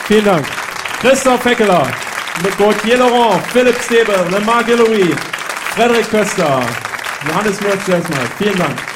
Vielen Dank. Christoph Heckeler, Gauthier Laurent, Philipp Stäbe, Marc Louis, Frederik Köster, Johannes Mürz, vielen Dank.